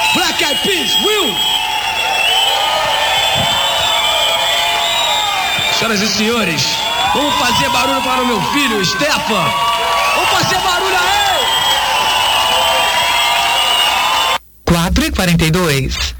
Black Eyed Peas, Will. Senhoras e senhores, vamos fazer barulho para o meu filho, Stefan. Vamos fazer barulho aí. 4h42.